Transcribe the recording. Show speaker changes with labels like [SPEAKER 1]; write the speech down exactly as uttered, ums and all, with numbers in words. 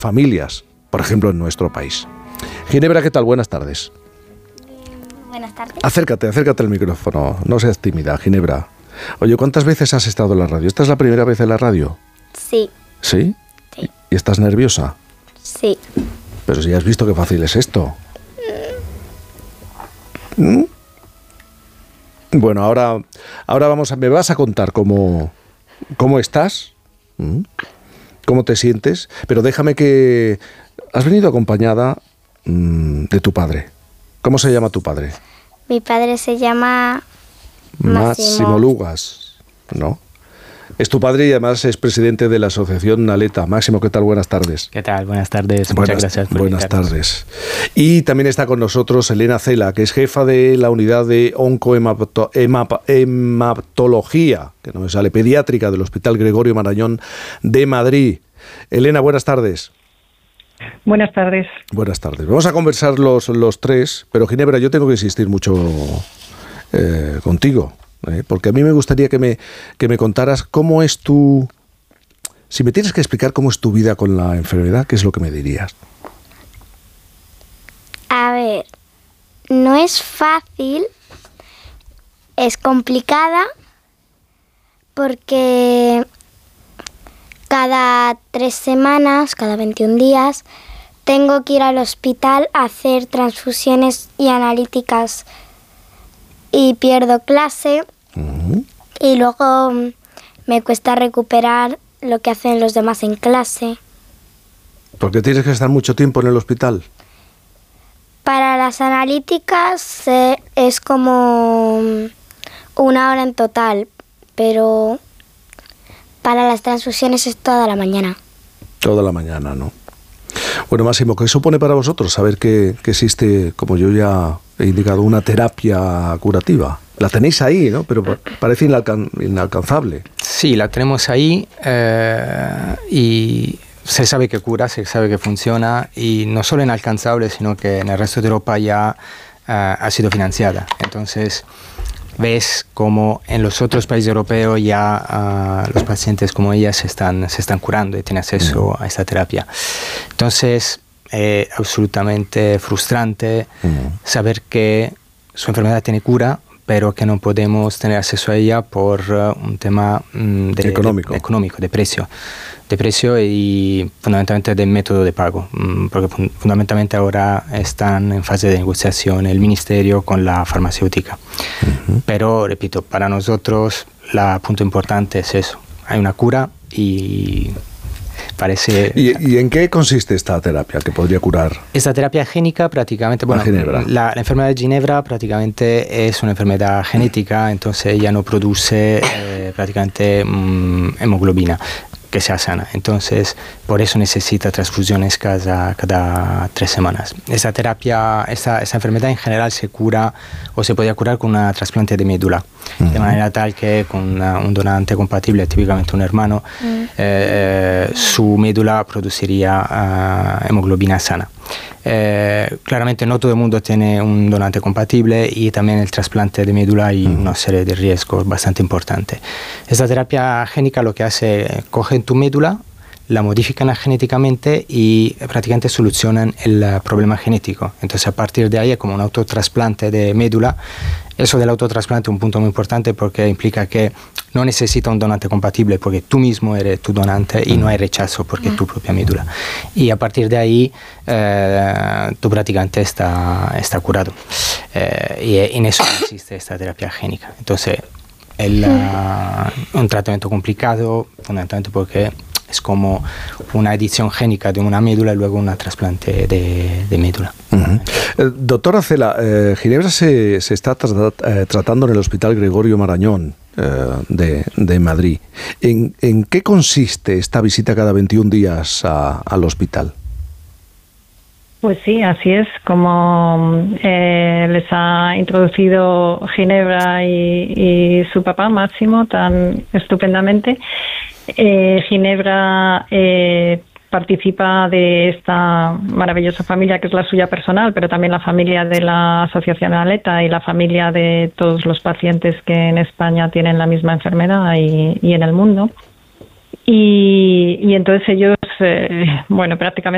[SPEAKER 1] familias, por ejemplo, en nuestro país. Ginebra, ¿qué tal? Buenas tardes.
[SPEAKER 2] Buenas tardes.
[SPEAKER 1] Acércate, acércate al micrófono, no seas tímida, Ginebra. Oye, ¿cuántas veces has estado en la radio? ¿Esta es la primera vez en la radio?
[SPEAKER 2] Sí.
[SPEAKER 1] ¿Sí?
[SPEAKER 2] Sí.
[SPEAKER 1] ¿Y estás nerviosa?
[SPEAKER 2] Sí.
[SPEAKER 1] Pero si ya has visto qué fácil es esto. ¿Mm? Bueno, ahora, ahora vamos a, me vas a contar cómo, cómo estás, ¿Mm? cómo te sientes, pero déjame que... Has venido acompañada mmm, de tu padre. ¿Cómo se llama tu padre?
[SPEAKER 2] Mi padre se llama
[SPEAKER 1] Máximo,
[SPEAKER 2] Máximo
[SPEAKER 1] Lugas, ¿no? Es tu padre y además es presidente de la asociación Naleta. Máximo, ¿qué tal? Buenas tardes.
[SPEAKER 3] ¿Qué tal? Buenas tardes.
[SPEAKER 1] Buenas,
[SPEAKER 3] Muchas gracias por
[SPEAKER 1] Buenas
[SPEAKER 3] invitarnos.
[SPEAKER 1] tardes. Y también está con nosotros Elena Cela, que es jefa de la unidad de oncohematología, que no me sale, pediátrica del Hospital Gregorio Marañón de Madrid. Elena, buenas tardes.
[SPEAKER 4] Buenas tardes.
[SPEAKER 1] Buenas tardes. Vamos a conversar los, los tres, pero Ginebra, yo tengo que insistir mucho eh, contigo, eh, porque a mí me gustaría que me, que me contaras cómo es tu... Si me tienes que explicar cómo es tu vida con la enfermedad, ¿qué es lo que me dirías?
[SPEAKER 2] A ver, no es fácil, es complicada, porque cada tres semanas, cada veintiún días, tengo que ir al hospital a hacer transfusiones y analíticas y pierdo clase.
[SPEAKER 1] Uh-huh.
[SPEAKER 2] Y luego me cuesta recuperar lo que hacen los demás en clase.
[SPEAKER 1] ¿Por qué tienes que estar mucho tiempo en el hospital?
[SPEAKER 2] Para las analíticas eh, es como una hora en total, pero para las transfusiones es toda la mañana.
[SPEAKER 1] Toda la mañana, ¿no? Bueno, Máximo, ¿qué supone para vosotros saber que, que existe, como yo ya he indicado, una terapia curativa? La tenéis ahí, ¿no? Pero parece inalcan- inalcanzable.
[SPEAKER 3] Sí, la tenemos ahí eh, y se sabe que cura, se sabe que funciona y no solo inalcanzable, sino que en el resto de Europa ya uh, ha sido financiada. Entonces, ves como en los otros países europeos ya uh, los pacientes como ella se están, se están curando y tienen acceso a esta terapia. Entonces, es eh, absolutamente frustrante uh-huh. saber que su enfermedad tiene cura, pero que no podemos tener acceso a ella por uh, un tema um, de,
[SPEAKER 1] económico.
[SPEAKER 3] De, económico, de precio. De precio y fundamentalmente de método de pago, um, porque fun- fundamentalmente ahora están en fase de negociación el ministerio con la farmacéutica. Uh-huh. Pero, repito, para nosotros el punto importante es eso. Hay una cura y... Parece...
[SPEAKER 1] ¿Y, ¿Y en qué consiste esta terapia que podría curar?
[SPEAKER 3] Esta terapia génica prácticamente... Bueno,
[SPEAKER 1] la,
[SPEAKER 3] la, la enfermedad de Ginebra prácticamente es una enfermedad genética, entonces ella no produce eh, prácticamente mmm, hemoglobina que sea sana. Entonces, por eso necesita transfusiones cada, cada tres semanas. Esta terapia, esta, esta enfermedad en general se cura o se podía curar con una trasplante de médula. Uh-huh. De manera tal que con una, un donante compatible, típicamente un hermano, uh-huh. eh, su médula produciría uh, hemoglobina sana. Eh, claramente no todo el mundo tiene un donante compatible y también el trasplante de médula hay uh-huh. una serie de riesgos bastante importantes. Esta terapia génica lo que hace, cogen tu médula, la modifican genéticamente y prácticamente solucionan el problema genético. Entonces a partir de ahí es como un autotrasplante de médula. Eso del autotrasplante es un punto muy importante porque implica que no necesita un donante compatible porque tú mismo eres tu donante y no hay rechazo porque es tu propia médula. Y a partir de ahí eh, tú prácticamente está, está curado. Eh, y en eso existe esta terapia génica. Entonces es uh, un tratamiento complicado fundamentalmente porque es como una edición génica de una médula y luego un trasplante de, de médula.
[SPEAKER 1] Uh-huh. Eh, doctora Cela, eh, Ginebra se, se está tra- eh, tratando en el Hospital Gregorio Marañón eh, de, de Madrid. ¿En, ¿En qué consiste esta visita cada veintiún días a, al hospital?
[SPEAKER 4] Pues sí, así es, como eh, les ha introducido Ginebra y, y su papá Máximo tan estupendamente. Eh, Ginebra eh, participa de esta maravillosa familia que es la suya personal, pero también la familia de la Asociación Naleta y la familia de todos los pacientes que en España tienen la misma enfermedad y, y en el mundo. Y, y entonces ellos, eh, bueno, prácticamente